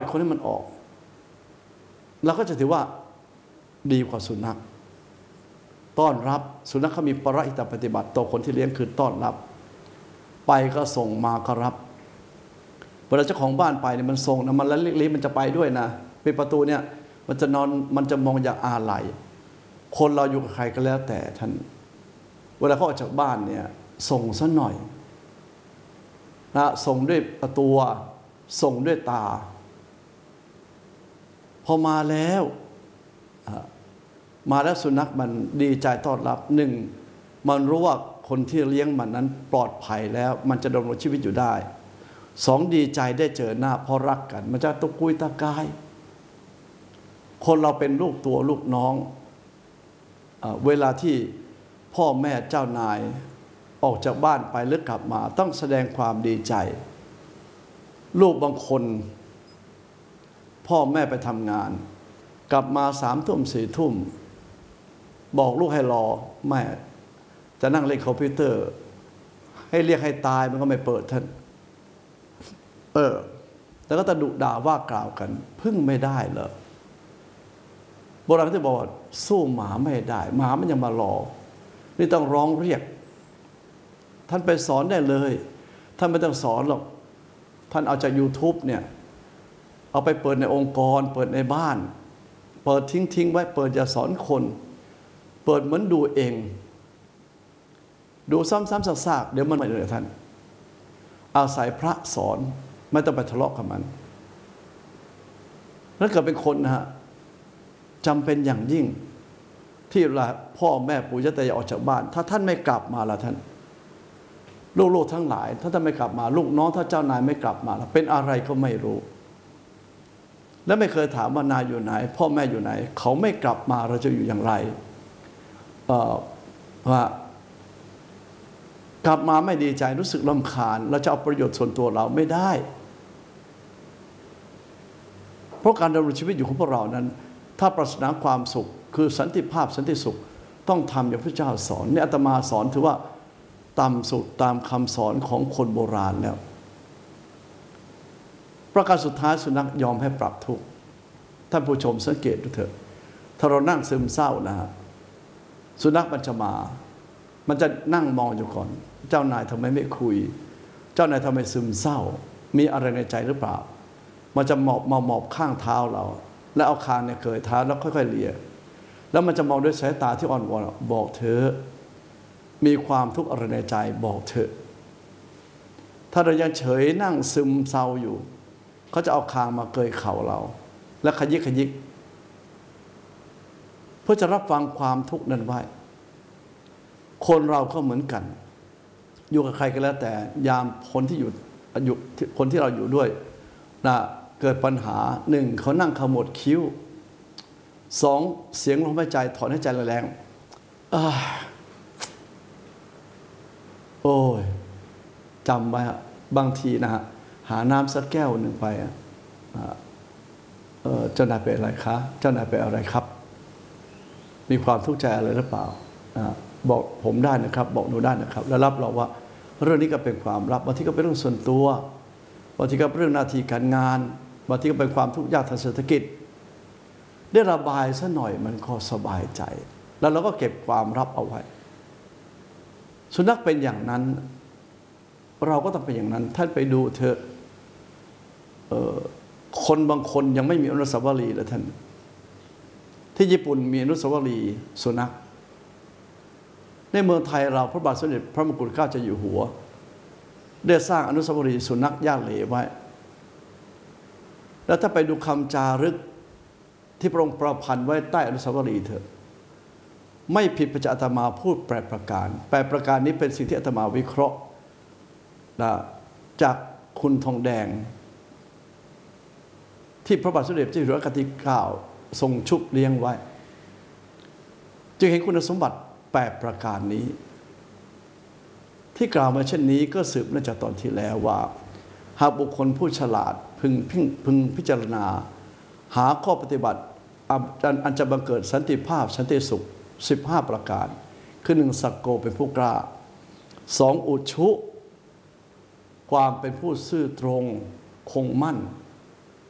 คนให้มันออกเราก็จะถือว่าดีกว่าสุนัขต้อนรับสุนัขเขามีปริตปฏิบัติต่อคนที่เลี้ยงคือต้อนรับไปก็ส่งมาก็รับเวลาเจ้าของบ้านไปเนี่ยมันส่งนะมันแล้วเล็กๆมันจะไปด้วยนะเป็นประตูเนี่ยมันจะนอนมันจะมองอย่างอาลัยคนเราอยู่กับใครก็แล้วแต่ท่านเวลาเขาออกจากบ้านเนี่ยส่งซะหน่อยนะส่งด้วยประตูส่งด้วยตาพอมาแล้วสุนัขมันดีใจต้อนรับหนึ่งมันรู้ว่าคนที่เลี้ยงมันนั้นปลอดภัยแล้วมันจะดำรงชีวิตอยู่ได้สองดีใจได้เจอหน้าเพราะรักกันมันจะตะกุยตะกายคนเราเป็นลูกตัวลูกน้องเวลาที่พ่อแม่เจ้านายออกจากบ้านไปหรือกลับมาต้องแสดงความดีใจลูกบางคนพ่อแม่ไปทำงานกลับมา3 ทุ่ม4 ทุ่มบอกลูกให้รอแม่จะนั่งเล่นคอมพิวเตอร์ให้เรียกให้ตายมันก็ไม่เปิดท่านแล้วก็ตะดุด่าว่ากล่าวกันพึ่งไม่ได้เหรอโบราณเขาจะบอกสู้หมาไม่ได้หมามันยังมารอนี่ต้องร้องเรียกท่านไปสอนได้เลยท่านไม่ต้องสอนหรอกท่านเอาจาก YouTube เนี่ยเอาไปเปิดในองค์กรเปิดในบ้านเปิดทิ้งไว้เปิดอย่าสอนคนเปิดเหมือนดูเองดูซ้ำๆซากๆเดี๋ยวมันไม่เลยท่านอาศัยพระสอนไม่ต้องไปทะเลาะกับมันแล้วเกิดเป็นคนนะฮะจำเป็นอย่างยิ่งที่เวลาพ่อแม่ปู่ย่าตายายออกจากบ้านถ้าท่านไม่กลับมาละท่านลูกๆทั้งหลายถ้าท่านไม่กลับมาลูกน้องถ้าเจ้านายไม่กลับมาเป็นอะไรก็ไม่รู้และไม่เคยถามว่านายอยู่ไหนพ่อแม่อยู่ไหนเขาไม่กลับมาเราจะอยู่อย่างไรว่ากลับมาไม่ดีใจรู้สึกรำคาญเราจะเอาประโยชน์ส่วนตัวเราไม่ได้เพราะการดำรงชีวิตอยู่ของพวกเรานั้นถ้าปรารถนาความสุขคือสันติภาพสันติสุขต้องทำอย่างพระเจ้าสอนเนี่ยอาตมาสอนถือว่าต่ำสุดตามคำสอนของคนโบราณแล้วประการสุดท้ายสุนัขยอมให้ปรับทุกข์ท่านผู้ชมสังเกตดูเถอะถ้าเรานั่งซึมเศร้านะฮะสุนัขมันจะมามันจะนั่งมองอยู่ก่อนเจ้านายทำไมไม่คุยเจ้านายทำไมซึมเศร้ามีอะไรในใจหรือเปล่ามันจะหมอบข้างเท้าเราแล้วเอาคางเนี่ยเกยเท้าแล้วค่อยๆเลียแล้วมันจะมองด้วยสายตาที่อ่อนวอนบอกเธอมีความทุกข์อะไรในใจบอกเธอถ้าเรายังเฉยนั่งซึมเศร้าอยู่เขาจะเอาคางมาเกยเข่าเราและขยิกเพื่อจะรับฟังความทุกข์นั้นไว้คนเราก็เหมือนกันอยู่กับใครก็แล้วแต่ยามคนที่คนที่เราอยู่ด้วยนะเกิดปัญหาหนึ่งเขานั่งขมวดคิ้วสองเสียงลมหายใจถอนหายใจแรงโอ้ยจำไว้บางทีนะฮะหาน้ำสักแก้วหนึ่งไปเจ้านายเป็นอะไรคะเจ้านายเป็นอะไรครับมีความทุกข์ใจอะไรหรือเปล่าบอกผมได้นะครับบอกหนูได้นะครับแล้วรับเราว่าเรื่องนี้ก็เป็นความลับบางทีก็เป็นเรื่องส่วนตัวบางทีก็เป็นเรื่องหน้าที่การงานบางทีก็เป็นความทุกข์ยากทางเศรษฐกิจได้ระบายซะหน่อยมันก็สบายใจแล้วเราก็เก็บความลับเอาไว้สุนัขเป็นอย่างนั้นเราก็ต้องเป็นอย่างนั้นท่านไปดูเถอะคนบางคนยังไม่มีอนุสาวรีย์เลยท่านที่ญี่ปุ่นมีอนุสาวรีย์สุนัขในเมืองไทยเราพระบาทสมเด็จพระมงกุฎเกล้าเจ้าอยู่หัวได้สร้างอนุสาวรีย์สุนัขย่าเหล่ไว้แล้วถ้าไปดูคำจารึกที่พระองค์ประพันธ์ไว้ใต้อนุสาวรีย์เถอะไม่ผิดพระอาตมาพูด8 ประการ8 ประการนี้เป็นสิ่งที่อาตมาวิเคราะห์จากคุณทองแดงที่พระบาทสมเด็จเจ้าอยู่หัวรัชกาลที่ 9ทรงชุบเลี้ยงไว้จึงเห็นคุณสมบัติ8 ประการนี้ที่กล่าวมาเช่นนี้ก็สืบเนื่องจากตอนที่แล้วว่าหากบุคคลผู้ฉลาดพึงพิจารณาหาข้อปฏิบัติอันจะบังเกิดสันติภาพสันติสุข15 ประการคือ1สักโกเป็นผู้กล้า2อุชุความเป็นผู้ซื่อตรงคงมั่น